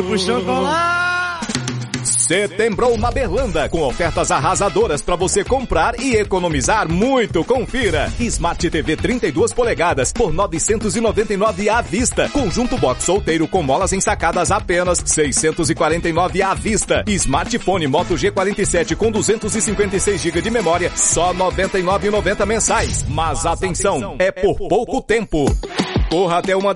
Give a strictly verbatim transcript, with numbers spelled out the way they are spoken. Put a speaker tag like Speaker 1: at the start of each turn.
Speaker 1: Beijo pro chocolate!
Speaker 2: Setembrou na Berlanda, com ofertas arrasadoras para você comprar e economizar muito. Confira. Smart T V trinta e duas polegadas por novecentos e noventa e nove reais à vista. Conjunto box solteiro com molas ensacadas apenas seiscentos e quarenta e nove reais à vista. Smartphone Moto G quarenta e sete com duzentos e cinquenta e seis gigas de memória, só noventa e nove reais e noventa centavos mensais. Mas atenção, é por pouco tempo. Corra até uma